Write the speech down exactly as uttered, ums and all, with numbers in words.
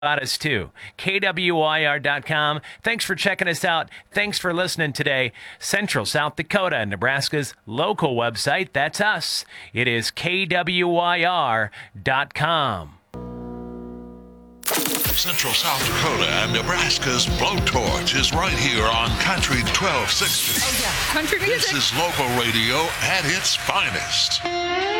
about us too. K W Y R dot com. Thanks for checking us out. Thanks for listening today. Central South Dakota, Nebraska's local website. That's us. It is K W Y R dot com. Central South Dakota and Nebraska's Blowtorch is right here on Country twelve sixty. Oh, yeah. Country music. This is local radio at its finest.